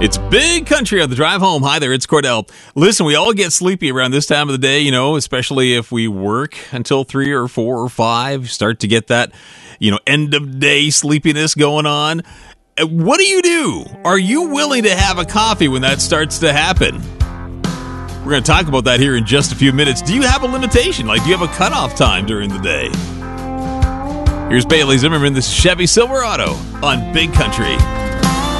It's Big Country on the drive home. Hi there, it's Cordell. Listen, we all get sleepy around this time of the day, you know, especially if we work until 3 or 4 or 5. Start to get that, end of day sleepiness going on. What do? Are you willing to have a coffee when that starts to happen? We're going to talk about that here in just a few minutes. Do you have a limitation? Like, do you have a cutoff time during the day? Here's Bailey Zimmerman, this Chevy Silverado on Big Country.